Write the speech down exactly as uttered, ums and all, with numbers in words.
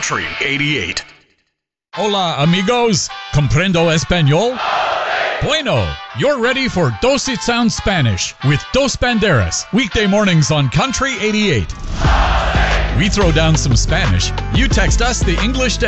Country eighty-eight. Hola, amigos. Comprendo español? Bueno, you're ready for Dos It Sounds Spanish with Dos Banderas, weekday mornings on Country eighty-eight. We throw down some Spanish. You text us the English